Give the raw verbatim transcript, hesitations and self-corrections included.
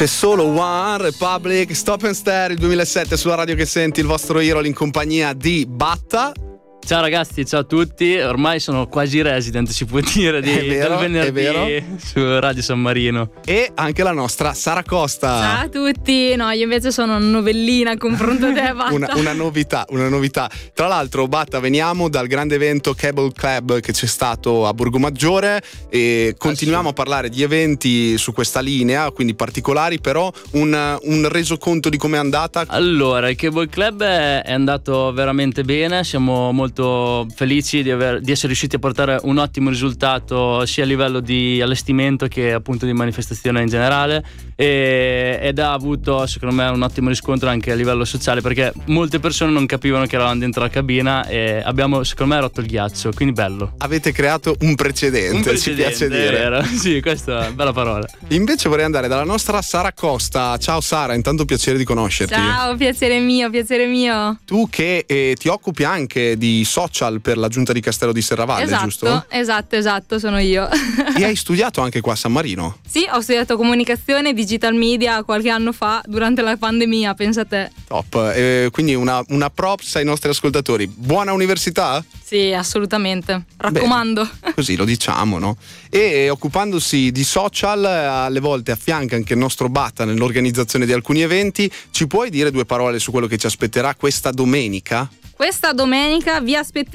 C'è solo One Republic, Stop and Stare, il duemilasette sulla radio che senti, il vostro Hero in compagnia di Batta. Ciao ragazzi, ciao a tutti. Ormai sono quasi resident, si può dire, di, è vero, del venerdì è vero. su Radio San Marino. E anche la nostra Sara Costa. Ciao a tutti. No, io invece sono una novellina a confronto a te, Batta. una, una novità, una novità. Tra l'altro, Batta, veniamo dal grande evento Cable Club che c'è stato a Borgo Maggiore e continuiamo ah, sì. a parlare di eventi su questa linea, quindi particolari, però un, un resoconto di come è andata. Allora, il Cable Club è, è andato veramente bene, siamo molto felici di, aver, di essere riusciti a portare un ottimo risultato sia a livello di allestimento che appunto di manifestazione in generale, e, ed ha avuto secondo me un ottimo riscontro anche a livello sociale, perché molte persone non capivano che eravamo dentro la cabina e abbiamo secondo me rotto il ghiaccio, quindi bello. Avete creato un precedente, un precedente, ci piace dire. Vero. Sì, questa è una bella parola. Invece vorrei andare dalla nostra Sara Costa. Ciao Sara, intanto piacere di conoscerti. Ciao, piacere mio, piacere mio. Tu che eh, ti occupi anche di social per la giunta di Castello di Serravalle, esatto, giusto? Esatto, esatto, sono io. E hai studiato anche qua a San Marino? Sì, ho studiato comunicazione e digital media qualche anno fa, durante la pandemia, pensa a te. Top, eh, quindi una, una props ai nostri ascoltatori. Buona università? Sì, assolutamente, raccomando. Beh, così lo diciamo, no? E occupandosi di social, alle volte affianca anche il nostro Batta nell'organizzazione di alcuni eventi. Ci puoi dire due parole su quello che ci aspetterà questa domenica? Questa domenica vi aspettiamo